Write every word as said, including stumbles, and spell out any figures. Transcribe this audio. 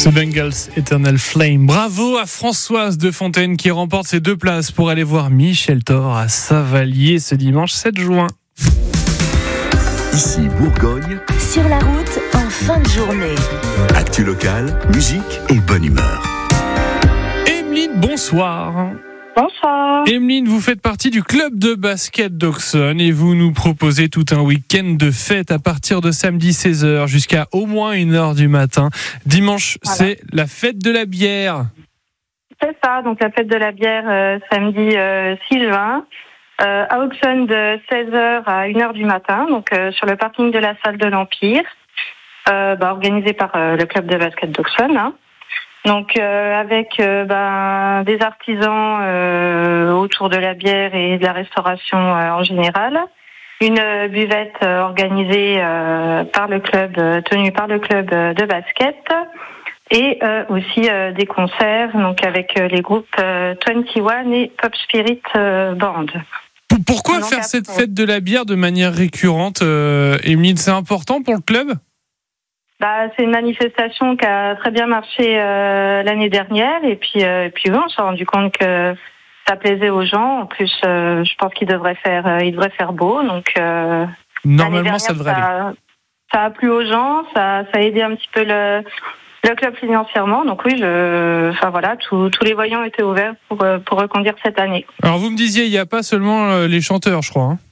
The Bengals, Eternal Flame. Bravo à Françoise de Fontaine qui remporte ses deux places pour aller voir Michel Thor à Savalier ce dimanche sept juin. Ici Bourgogne. Sur la route, en fin de journée. Actu locale, musique et bonne humeur. Emeline, bonsoir. Bonsoir. Emeline, vous faites partie du club de basket d'Auxonne et vous nous proposez tout un week-end de fête à partir de samedi seize heures jusqu'à au moins une heure du matin. Dimanche, voilà. C'est la fête de la bière. C'est ça, donc la fête de la bière euh, samedi euh, six juin euh, à Auxonne de seize heures à une heure du matin, donc euh, sur le parking de la salle de l'Empire, euh, bah, organisé par euh, le club de basket d'Auxonne. Hein. Donc euh, avec euh, ben, des artisans euh, autour de la bière et de la restauration euh, en général, une euh, buvette euh, organisée euh, par le club, euh, tenue par le club euh, de basket, et euh, aussi euh, des concerts donc avec euh, les groupes euh, vingt et un et Pop Spirit euh, Band. Pourquoi donc, faire après, cette fête de la bière de manière récurrente, euh, Emeline, c'est important pour le club ? Bah, c'est une manifestation qui a très bien marché euh, l'année dernière et puis euh, et puis oui, on s'est rendu compte que ça plaisait aux gens. En plus, euh, je pense qu'il devrait faire euh, il devrait faire beau, donc euh, normalement dernière, ça devrait ça, aller. Ça a plu aux gens, ça ça a aidé un petit peu le le club financièrement. Donc oui, je enfin voilà, tous tous les voyants étaient ouverts pour pour reconduire cette année. Alors vous me disiez, il n'y a pas seulement les chanteurs, je crois. Hein.